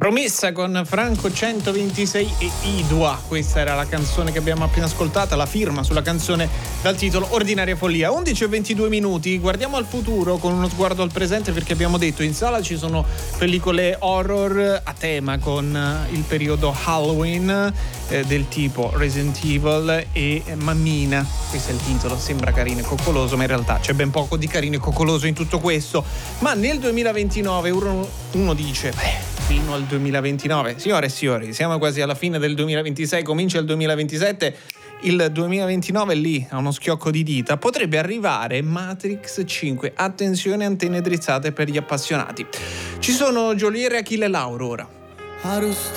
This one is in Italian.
Promessa con Franco 126 e Idua. Questa era la canzone che abbiamo appena ascoltato, la firma sulla canzone dal titolo Ordinaria Follia. 11:22 minuti, guardiamo al futuro con uno sguardo al presente, perché abbiamo detto in sala ci sono pellicole horror a tema con il periodo Halloween del tipo Resident Evil e Mammina. Questo è il titolo, sembra carino e coccoloso, ma in realtà c'è ben poco di carino e coccoloso in tutto questo. Ma nel 2029 uno dice fino al 2029, signore e signori, siamo quasi alla fine del 2026, comincia il 2027, il 2029 lì a uno schiocco di dita potrebbe arrivare Matrix 5. Attenzione, antenne drizzate per gli appassionati. Ci sono Geolier e Achille Lauro ora.